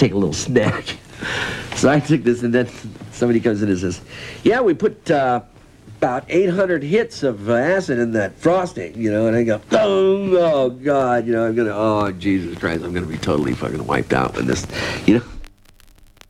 take a little snack. So I took this, and then somebody comes in and says, yeah, we put about 800 hits of acid in that frosting, you know, and I go, oh God, you know, oh, Jesus Christ, I'm going to be totally fucking wiped out with this, you know.